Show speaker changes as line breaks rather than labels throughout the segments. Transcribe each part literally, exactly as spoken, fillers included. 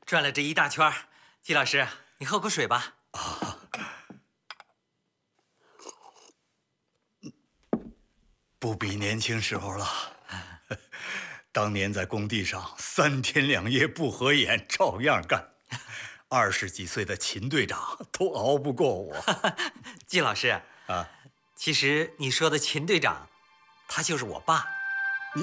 转了这一大圈，季老师，你喝口水吧。
啊，不比年轻时候了。当年在工地上三天两夜不合眼，照样干。二十几岁的秦队长都熬不过我。
季老师啊，其实你说的秦队长，他就是我爸。
你，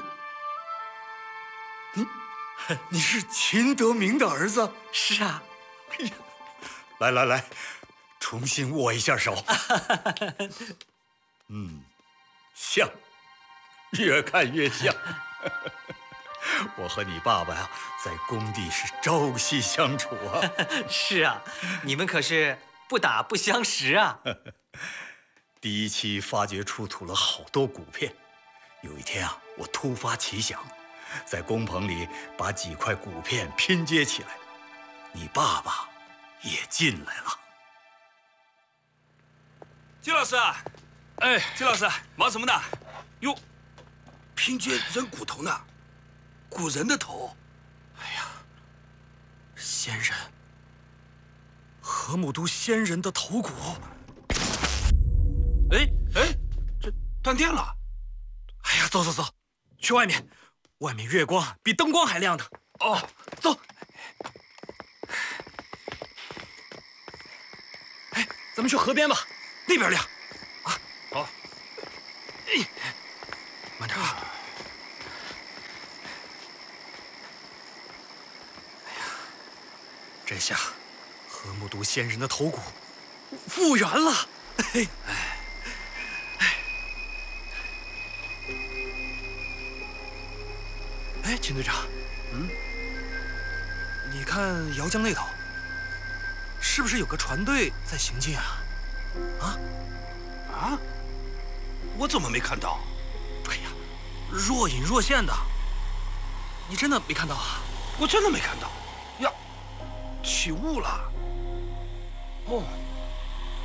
你，你是秦德明的儿子？
是啊。
哎呀，来来来，重新握一下手。嗯，像，越看越像。我和你爸爸呀，在工地是朝夕相处啊。
是啊，你们可是不打不相识啊。
第一期发掘出土了好多骨片，有一天啊，我突发奇想，在工棚里把几块骨片拼接起来。你爸爸也进来了。
季老师，哎，季老师，忙什么呢？哟，拼接人骨头呢？古人的头。哎呀，仙人，河姆都仙人的头骨。哎哎，这断电了。哎呀，走走走，去外面，外面月光比灯光还亮呢。哦，走。哎，咱们去河边吧，那边亮。啊，好。哎，慢点啊。哎呀，这下河姆都仙人的头骨复原了。哎哎哎！哎，秦队长，嗯，你看姚江那头，是不是有个船队在行进啊？啊啊！我怎么没看到？哎呀，若隐若现的，你真的没看到啊？我真的没看到呀，起雾了。哦。